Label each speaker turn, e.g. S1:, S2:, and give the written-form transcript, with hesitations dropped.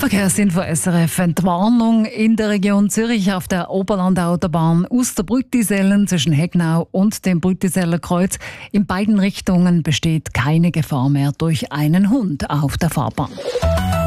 S1: Verkehrsinfo SRF. Entwarnung in der Region Zürich auf der Oberland-Autobahn aus der Brüttisellen zwischen Hegnau und dem Brüttiseller Kreuz. In beiden Richtungen besteht keine Gefahr mehr durch einen Hund auf der Fahrbahn.